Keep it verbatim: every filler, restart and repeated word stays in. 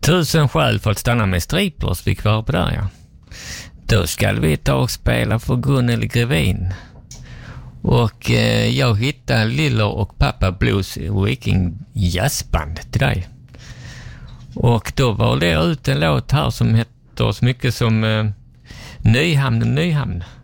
Tusen skäl för att stanna med striplers fick vara på där, ja. Då ska vi ta och spela för Gunnel Grevin. Och eh, jag hittade Liller och Pappa Blues Viking jazzband till dig. Och då var det ut en låt här som heter så mycket som eh, Nyhamn, Nyhamn.